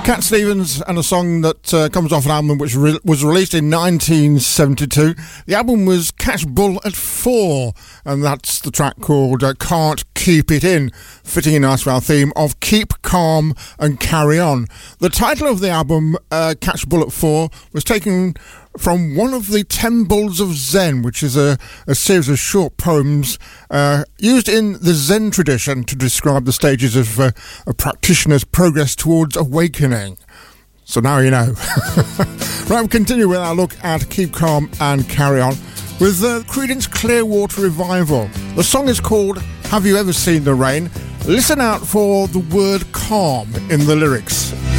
Cat Stevens and a song that comes off an album which was released in 1972. The album was Catch Bull at 4, and that's the track called Can't Keep It In, fitting in nice with our theme of Keep Calm and Carry On. The title of the album, Catch Bull at 4, was taken from one of the 10 Bulls of Zen, which is a series of short poems used in the Zen tradition to describe the stages of a practitioner's progress towards awakening. So now you know. Right, we'll continue with our look at Keep Calm and Carry On with Creedence Clearwater Revival. The song is called Have You Ever Seen the Rain? Listen out for the word calm in the lyrics.